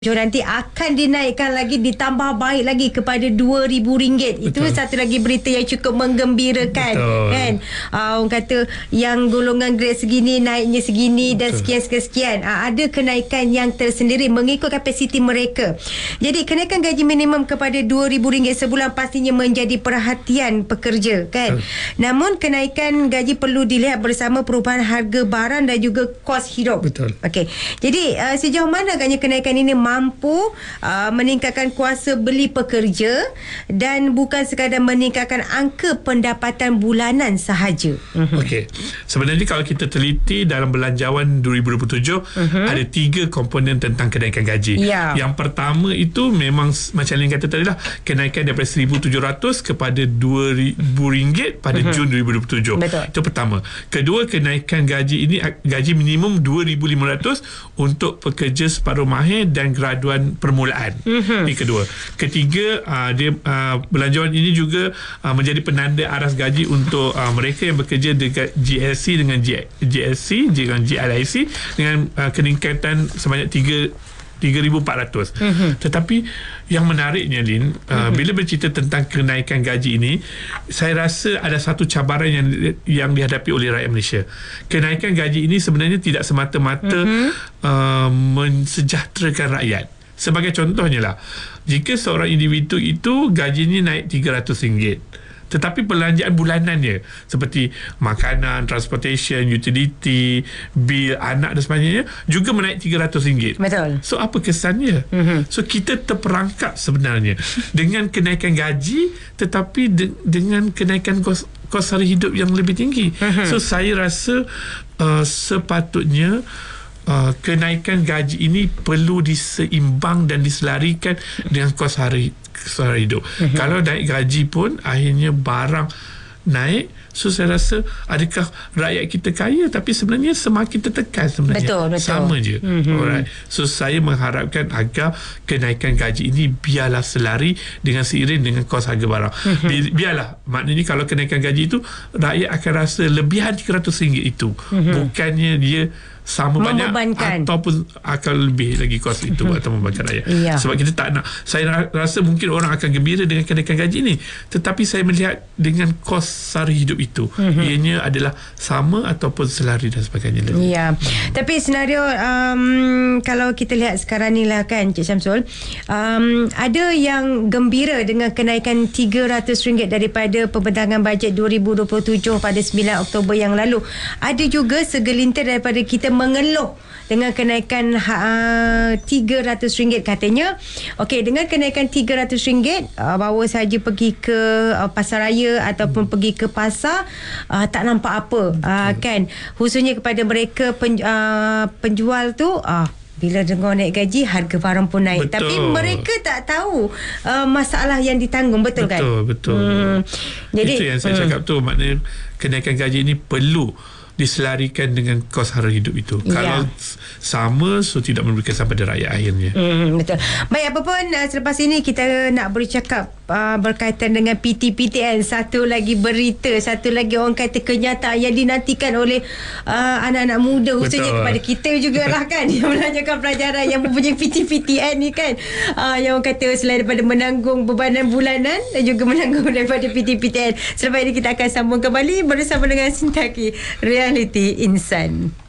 nanti akan dinaikkan lagi, ditambah baik lagi kepada RM2,000. Itu satu lagi berita yang cukup menggembirakan. Betul. Kan? Orang kata yang golongan grade segini naiknya segini. Betul. Dan sekian-sekian. Ada kenaikan yang tersendiri mengikut kapasiti mereka. Jadi kenaikan gaji minimum kepada RM2,000 sebulan pastinya menjadi perhatian pekerja, kan? Namun kenaikan gaji perlu dilihat bersama perubahan harga barang dan juga kos hidup. Betul. Okey. Jadi sejauh mana agaknya kenaikan ini mampu meningkatkan kuasa beli pekerja dan bukan sekadar meningkatkan angka pendapatan bulanan sahaja. Okey. Sebenarnya kalau kita teliti dalam belanjawan 2027 ada 3 komponen tentang kenaikan gaji. Ya. Yang pertama itu memang macam yang kata tadi lah, kenaikan daripada RM1,700 kepada RM2,000 pada Jun 2027. Betul. Itu pertama. Kedua, kenaikan gaji ini gaji minimum RM2,500 untuk pekerja separuh mahir dan graduan permulaan. Ini kedua. Ketiga, belanjawan ini juga menjadi penanda aras gaji untuk mereka yang bekerja dekat GLC dengan GLC dengan GLIC dengan keningkatan sebanyak 3,400. Tetapi yang menariknya, Lin, bila bercerita tentang kenaikan gaji ini, saya rasa ada satu cabaran yang dihadapi oleh rakyat Malaysia. Kenaikan gaji ini sebenarnya tidak semata-mata mensejahterakan rakyat. Sebagai contohnya lah, jika seorang individu itu gajinya naik RM300, tetapi belanjaan bulanannya seperti makanan, transportation, utility, bil anak dan sebagainya juga menaik RM300. Betul. So apa kesannya? So kita terperangkap sebenarnya dengan kenaikan gaji tetapi dengan kenaikan kos sara hidup yang lebih tinggi. So saya rasa sepatutnya kenaikan gaji ini perlu diseimbang dan diselarikan dengan kos sara hidup. Kalau naik gaji pun akhirnya barang naik. So saya rasa adakah rakyat kita kaya tapi sebenarnya semakin tertekan sebenarnya. Betul. Sama je. Alright. So saya mengharapkan agar kenaikan gaji ini biarlah selari dengan seiring dengan kos harga barang. Biarlah, maknanya kalau kenaikan gaji itu rakyat akan rasa lebihan RM300 itu. Bukannya dia sama banyak ataupun akan lebih lagi kos itu atau membankan rakyat. Sebab kita tak nak. Saya rasa mungkin orang akan gembira dengan kenaikan gaji ini, tetapi saya melihat dengan kos sara hidup itu ianya adalah sama ataupun selari dan sebagainya. Tapi senario kalau kita lihat sekarang ni lah, kan, Cik Syamsul, ada yang gembira dengan kenaikan RM300 daripada pembentangan bajet 2027 pada 9 Oktober yang lalu. Ada juga segelintir daripada kita mengeluh dengan kenaikan RM300 katanya. Okey, dengan kenaikan RM300, bawa saja pergi ke pasaraya ataupun pergi ke pasar, tak nampak apa, kan, khususnya kepada mereka penjual tu, bila dengar naik gaji, harga barang pun naik. Betul. Tapi mereka tak tahu masalah yang ditanggung. Betul kan? Betul. Jadi itu yang saya cakap tu, maknanya kenaikan gaji ini perlu diselarikan dengan kos sara hidup itu. Kalau sama, so tidak memberikan sampai pada rakyat akhirnya. Betul. Baik, apa pun selepas ini kita nak bercakap berkaitan dengan PTPTN. Satu lagi berita, satu lagi orang kata kenyataan yang dinantikan oleh anak-anak muda, khususnya kepada kita jugalah, kan, yang melanjutkan pelajaran yang mempunyai PTPTN ni, kan, yang orang kata selain daripada menanggung bebanan bulanan dan juga menanggung daripada PTPTN. Selepas ini kita akan sambung kembali bersama dengan Sintaki Realiti Insan.